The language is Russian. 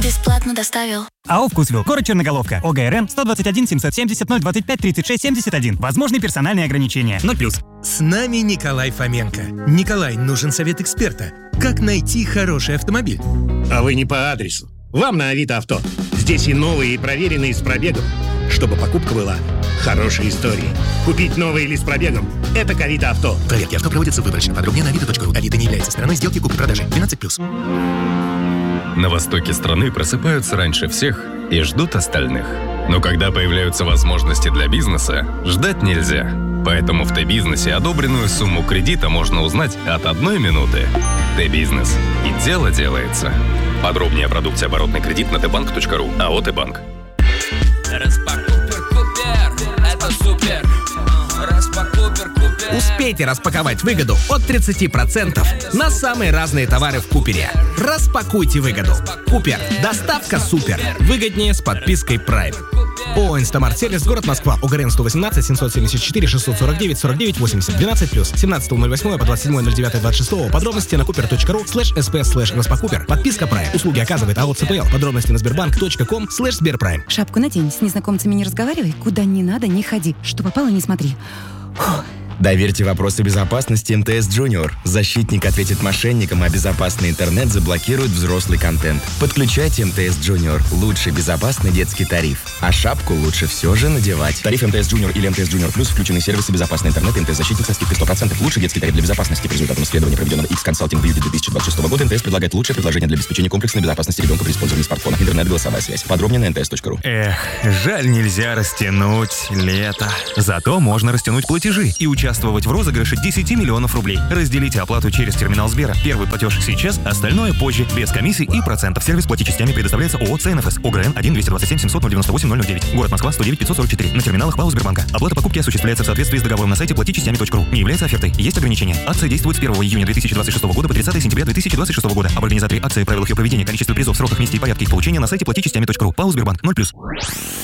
бесплатно доставил. АО «Вкусвилл», город Черноголовка, ОГРН 121 770 025 36 71. Возможны персональные ограничения. 0+. С нами Николай Фоменко. Николай, нужен совет эксперта. Как найти хороший автомобиль? А вы не по адресу. Вам на Авито Авто. Здесь и новые, и проверенные с пробегом. Чтобы покупка была хорошей историей. Купить новый или с пробегом – это к Авито Авто. Проверки авто проводятся выборочно. Подробнее на avito.ru. Авито не является страной сделки купли-продажи. 12+. На востоке страны просыпаются раньше всех и ждут остальных. Но когда появляются возможности для бизнеса, ждать нельзя. Поэтому в Т-бизнесе одобренную сумму кредита можно узнать от 1 минуты. Т-бизнес. И дело делается. Подробнее о продукте оборотный кредит на tbank.ru. АО «Т-банк». Это супер. Успейте распаковать выгоду от 30% на самые разные товары в Купере. Распакуйте выгоду. Купер. Доставка супер. Выгоднее с подпиской Prime. ООО «Инстамарт Сервис», город Москва, ОГРН 118 774 649 49 80 12+, 17.08 по 27.09.26. Подробности на cooper.ru/sps/распакупер. Подписка Prime. Услуги оказывает АО ЦПЛ. Подробности на sberbank.com/sberprime. Шапку надень, с незнакомцами не разговаривай, куда не надо, не ходи. Что попало, не смотри. Фух. Доверьте вопросы безопасности МТС Junior. Защитник ответит мошенникам, а безопасный интернет заблокирует взрослый контент. Подключайте МТС Junior. Лучший безопасный детский тариф. А шапку лучше все же надевать. Тариф МТС Junior или МТС Junior Plus включены сервисы безопасный интернет и МТС-защитник со скидкой 100%. Лучший детский тариф для безопасности. По результатам исследования, проведенного X-Consulting в июле 2026 года, МТС предлагает лучшее предложение для обеспечения комплексной безопасности ребенка при использовании смартфона. Интернет, голосовая связь. Подробнее на nts.ru. Жаль, нельзя растянуть лето. Зато можно растянуть платежи и участвовать в розыгрыше 10 миллионов рублей. Разделите оплату через терминал Сбера. Первый платеж сейчас, остальное позже, без комиссий и процентов. Сервис плати частями предоставляется ООО «ЦНФС». ОГРН 1 227 700 098 009. Город Москва, 109 544. На терминалах ПАО Сбербанка. Оплата покупки осуществляется в соответствии с договором на сайте платичастями.ру. Не является офертой. Есть ограничения. Акция действует с 1 июня 2026 года по 30 сентября 2026 года. Об организаторе акции, правилах ее проведения, количестве призов, сроках, месте и порядке их получения на сайте платичастями.ру. ПАО Сбербанк. 0+.